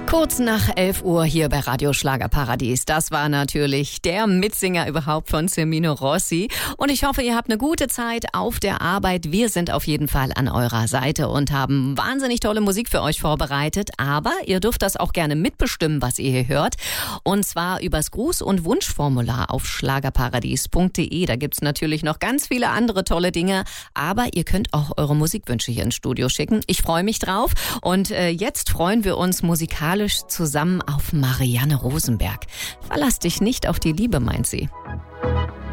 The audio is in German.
Kurz nach 11 Uhr hier bei Radio Schlagerparadies. Das war natürlich der Mitsinger überhaupt von Semino Rossi. Und ich hoffe, ihr habt eine gute Zeit auf der Arbeit. Wir sind auf jeden Fall an eurer Seite und haben wahnsinnig tolle Musik für euch vorbereitet. Aber ihr dürft das auch gerne mitbestimmen, was ihr hier hört. Und zwar übers Gruß- und Wunschformular auf schlagerparadies.de. Da gibt's natürlich noch ganz viele andere tolle Dinge. Aber ihr könnt auch eure Musikwünsche hier ins Studio schicken. Ich freue mich drauf. Und jetzt freuen wir uns musikalisch zusammen auf Marianne Rosenberg. Verlass dich nicht auf die Liebe, meint sie.